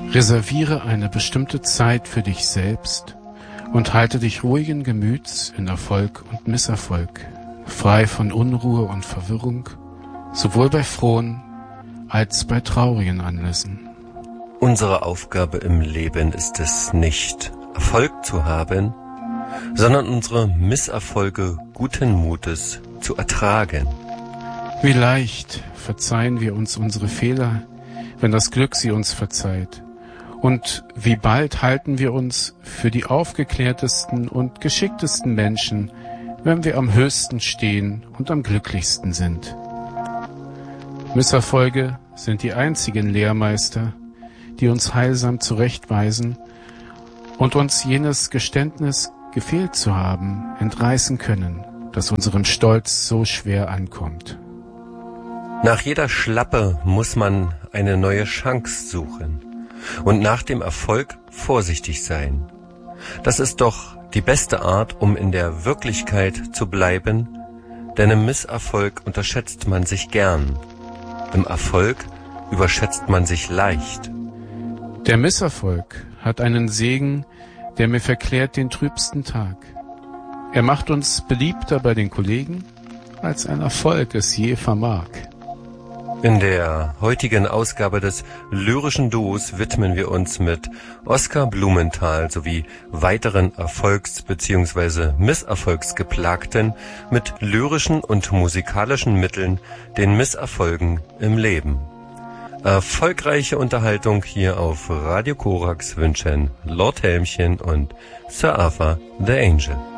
Reserviere eine bestimmte Zeit für dich selbst und halte dich ruhigen Gemüts in Erfolg und Misserfolg, frei von Unruhe und Verwirrung, sowohl bei frohen als bei traurigen Anlässen. Unsere Aufgabe im Leben ist es nicht, Erfolg zu haben, sondern unsere Misserfolge guten Mutes zu ertragen. Wie leicht verzeihen wir uns unsere Fehler, wenn das Glück sie uns verzeiht. Und wie bald halten wir uns für die aufgeklärtesten und geschicktesten Menschen, wenn wir am höchsten stehen und am glücklichsten sind. Misserfolge sind die einzigen Lehrmeister, die uns heilsam zurechtweisen und uns jenes Geständnis, gefehlt zu haben, entreißen können, das unserem Stolz so schwer ankommt. Nach jeder Schlappe muss man eine neue Chance suchen und nach dem Erfolg vorsichtig sein. Das ist doch die beste Art, um in der Wirklichkeit zu bleiben, denn im Misserfolg unterschätzt man sich gern. Im Erfolg überschätzt man sich leicht. Der Misserfolg hat einen Segen, der mir verklärt den trübsten Tag. Er macht uns beliebter bei den Kollegen, als ein Erfolg es je vermag. In der heutigen Ausgabe des Lyrischen Duos widmen wir uns mit Oskar Blumenthal sowie weiteren Erfolgs- bzw. Misserfolgsgeplagten mit lyrischen und musikalischen Mitteln den Misserfolgen im Leben. Erfolgreiche Unterhaltung hier auf Radio Korax wünschen Lord Helmchen und Sir Arthur the Angel.